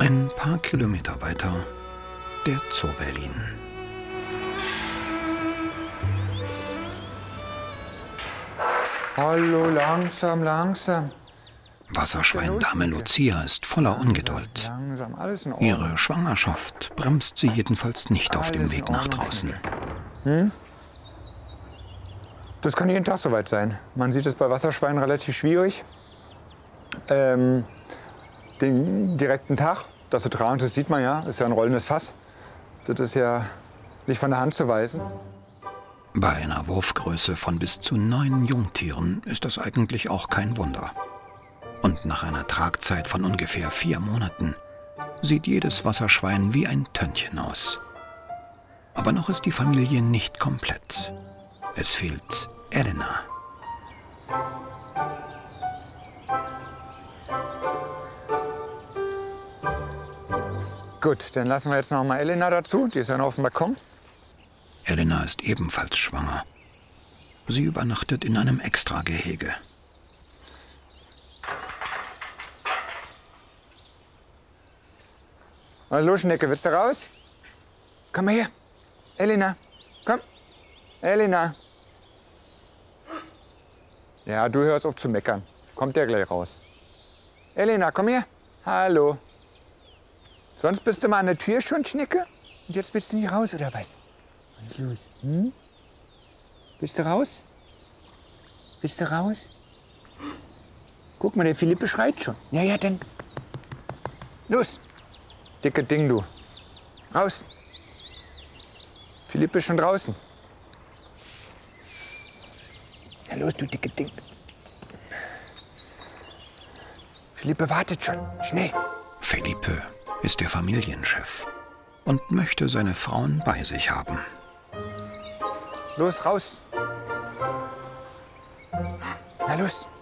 Ein paar Kilometer weiter der Zoo Berlin. Hallo, langsam, langsam. Wasserschweindame Lucia ist voller Ungeduld. Langsam, alles in Ordnung. Ihre Schwangerschaft bremst sie jedenfalls nicht auf dem Weg nach draußen. Das kann jeden Tag soweit sein. Man sieht es bei Wasserschweinen relativ schwierig. Den direkten Tag, dass sie tragen, das sieht man ja, ist ja ein rollendes Fass. Das ist ja nicht von der Hand zu weisen. Bei einer Wurfgröße von bis zu 9 Jungtieren ist das eigentlich auch kein Wunder. Und nach einer Tragzeit von ungefähr 4 Monaten sieht jedes Wasserschwein wie ein Tönnchen aus. Aber noch ist die Familie nicht komplett. Es fehlt Elena. Gut, dann lassen wir jetzt noch mal Elena dazu. Die ist ja noch auf dem Balkon. Elena ist ebenfalls schwanger. Sie übernachtet in einem Extragehege. Hallo, Schnecke, willst du raus? Komm mal her. Elena, komm. Elena. Ja, du hörst auf zu meckern. Kommt der gleich raus. Elena, komm her. Hallo. Sonst bist du mal an der Tür schon, Schnecke? Und jetzt willst du nicht raus, oder was? Was ist los? Willst du raus? Willst du raus? Guck mal, der Philippe schreit schon. Ja, ja, dann. Los. Dicke Ding, du. Raus. Philippe ist schon draußen. Ja, los, du dicke Ding. Philippe wartet schon. Schnell. Felipe ist der Familienchef und möchte seine Frauen bei sich haben. Los, raus. Na los.